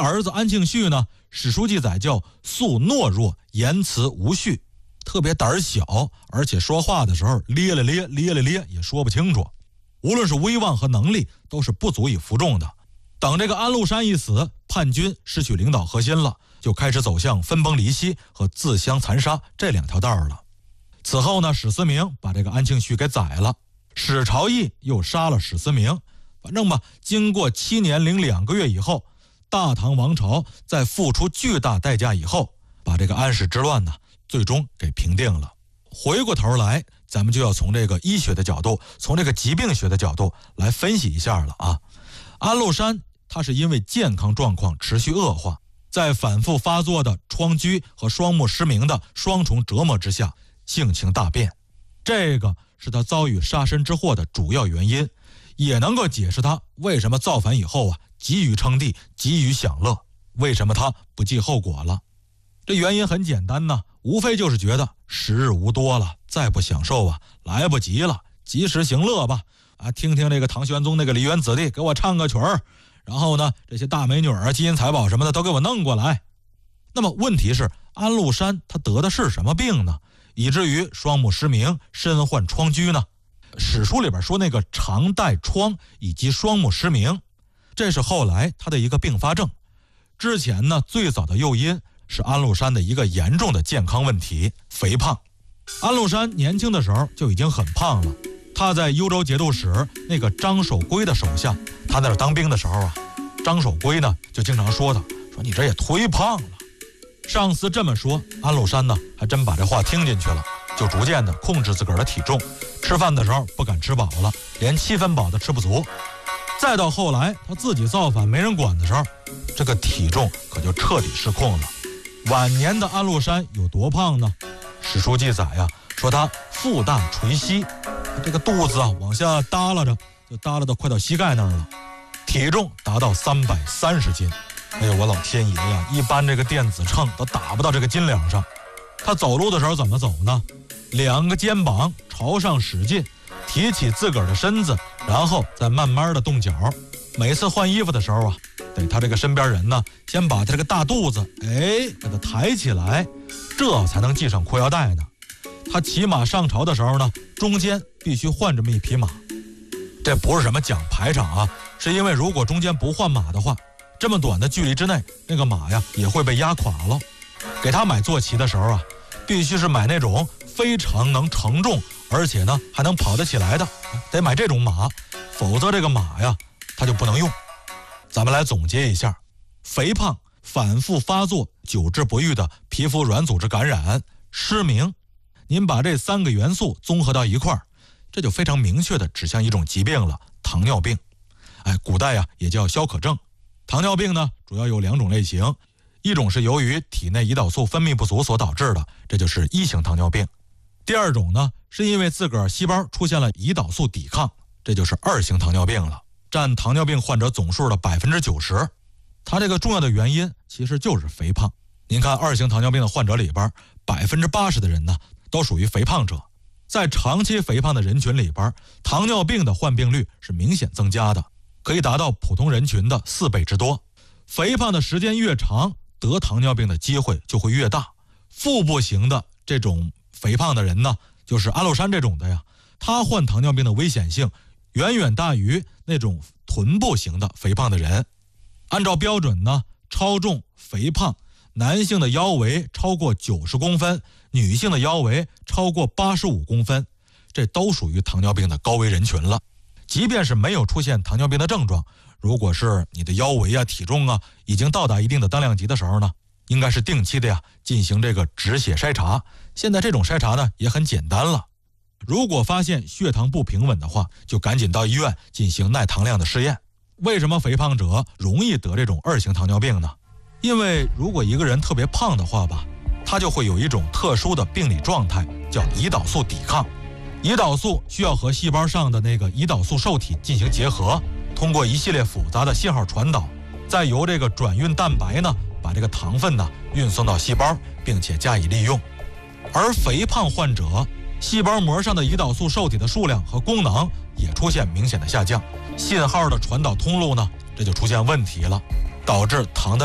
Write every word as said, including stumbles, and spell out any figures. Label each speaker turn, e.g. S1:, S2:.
S1: 儿子安庆绪呢，史书记载叫素懦弱，言辞无序，特别胆小，而且说话的时候咧了咧咧了咧，也说不清楚。无论是威望和能力，都是不足以服众的。等这个安禄山一死，叛军失去领导核心了，就开始走向分崩离析和自相残杀这两条道了。此后呢，史思明把这个安庆绪给宰了，史朝义又杀了史思明。反正吧，经过七年零两个月以后，大唐王朝在付出巨大代价以后，把这个安史之乱呢，最终给平定了。回过头来，咱们就要从这个医学的角度，从这个疾病学的角度来分析一下了啊。安禄山他是因为健康状况持续恶化，在反复发作的疮疽和双目失明的双重折磨之下，性情大变，这个是他遭遇杀身之祸的主要原因，也能够解释他为什么造反以后啊急于称帝，急于享乐，为什么他不计后果了。这原因很简单呢，无非就是觉得时日无多了，再不享受啊来不及了，及时行乐吧啊，听听这个唐玄宗那个梨园子弟给我唱个曲儿，然后呢这些大美女啊金银财宝什么的都给我弄过来。那么问题是，安禄山他得的是什么病呢，以至于双目失明，身患疮疽呢？史书里边说那个常带疮以及双目失明，这是后来他的一个并发症。之前呢，最早的诱因是安禄山的一个严重的健康问题，肥胖。安禄山年轻的时候就已经很胖了，他在幽州节度使那个张守珪的手下，他在那当兵的时候啊，张守珪呢就经常说他，说你这也忒胖了。上司这么说，安禄山呢还真把这话听进去了，就逐渐的控制自个儿的体重，吃饭的时候不敢吃饱了，连七分饱都吃不足。再到后来他自己造反没人管的时候，这个体重可就彻底失控了。晚年的安禄山有多胖呢？史书记载呀，说他腹大垂膝，这个肚子啊往下耷拉着，就耷拉到快到膝盖那儿了，体重达到三百三十斤。哎呦，我老天爷呀！一般这个电子秤都打不到这个斤两上。他走路的时候怎么走呢？两个肩膀朝上使劲，提起自个儿的身子，然后再慢慢的动脚。每次换衣服的时候啊，得他这个身边人呢，先把他这个大肚子，哎，给他抬起来，这才能系上裤腰带呢。他骑马上朝的时候呢，中间必须换这么一匹马。这不是什么讲排场啊，是因为如果中间不换马的话，这么短的距离之内，那个马呀也会被压垮了。给他买坐骑的时候啊，必须是买那种非常能承重，而且呢还能跑得起来的，得买这种马，否则这个马呀他就不能用。咱们来总结一下，肥胖、反复发作、久治不愈的皮肤软组织感染、失明，您把这三个元素综合到一块儿，这就非常明确地指向一种疾病了，糖尿病。哎，古代呀也叫消渴症。糖尿病呢主要有两种类型，一种是由于体内胰岛素分泌不足所导致的，这就是一型糖尿病。第二种呢是因为自个儿细胞出现了胰岛素抵抗，这就是二型糖尿病了，占糖尿病患者总数的 百分之九十。 它这个重要的原因其实就是肥胖。您看二型糖尿病的患者里边 百分之八十 的人呢都属于肥胖者。在长期肥胖的人群里边，糖尿病的患病率是明显增加的，可以达到普通人群的四倍之多。肥胖的时间越长，得糖尿病的机会就会越大。腹部型的这种肥胖的人呢，就是安禄山这种的呀，他患糖尿病的危险性远远大于那种臀部型的肥胖的人。按照标准呢，超重、肥胖，男性的腰围超过九十公分，女性的腰围超过八十五公分，这都属于糖尿病的高危人群了。即便是没有出现糖尿病的症状，如果是你的腰围啊、体重啊已经到达一定的当量级的时候呢，应该是定期的呀进行这个止血筛查。现在这种筛查呢也很简单了，如果发现血糖不平稳的话，就赶紧到医院进行耐糖量的试验。为什么肥胖者容易得这种二型糖尿病呢？因为如果一个人特别胖的话吧，他就会有一种特殊的病理状态，叫胰岛素抵抗。胰岛素需要和细胞上的那个胰岛素受体进行结合，通过一系列复杂的信号传导，再由这个转运蛋白呢把这个糖分呢运送到细胞，并且加以利用。而肥胖患者细胞膜上的胰岛素受体的数量和功能也出现明显的下降，信号的传导通路呢这就出现问题了，导致糖的